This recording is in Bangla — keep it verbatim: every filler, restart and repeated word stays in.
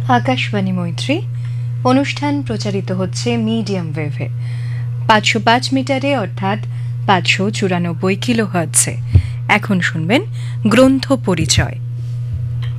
আকাশবাণী মৈত্রী অনুষ্ঠান প্রচারিত হচ্ছে মিডিয়াম ওয়েভে পাঁচশো পাঁচ মিটারে অর্থাৎ পাঁচশো চুরানব্বই কিলো হার্টজে। এখন শুনবেন গ্রন্থ পরিচয়।